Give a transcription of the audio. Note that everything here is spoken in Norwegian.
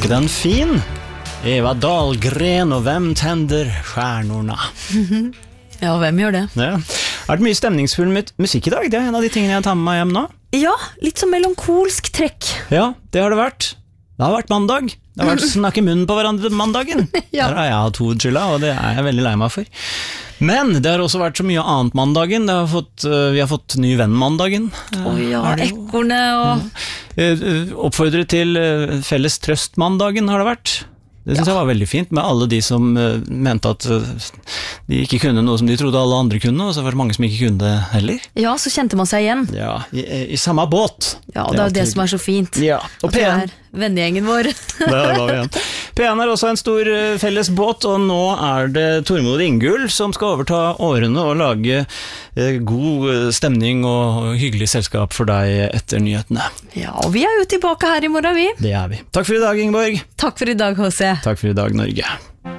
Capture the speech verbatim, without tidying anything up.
ikke den fin? Eva Dahlgren, og hvem tender stjärnorna? Ja, hvem gjør det? Ja. Er det mye stemningsfull musikk i dag? Det er en av de tingene jeg tar med meg hjem nå. Ja, litt sånn melankolsk trekk. Ja, det har det vært. Det har vært mandag. Det har vært snakke munnen på hverandre mandagen. Ja. Der har jeg hatt hovedskylda, og det er jeg veldig lei meg for. Men det har også vært så mye annet mandagen. Det har fått, vi har fått ny venn mandagen. Å ja, ekkorne og... Oppfordret til felles trøst mandagen har det vært. Det synes ja. jeg var veldig fint, med alle de som uh, mente at uh, de ikke kunne noe som de trodde alle andre kunne, og så var det mange som ikke kunne det heller. Ja, så kjente man seg igjen. Ja, i, i samme båt. Ja, og det er jo det som er så fint. Ja, og P N. Vennegjengen vår. Der var vi igjen. P N er også en stor uh, felles båt, og nå er det Tormod Ingull som skal overta årene og lage uh, god stemning og hyggelig selskap for deg etter nyhetene. Ja, og vi er jo tilbake her i morgen, vi. Det er vi. Takk for i dag, Ingeborg. Takk for i dag, H C. Takk for i dag, Norge.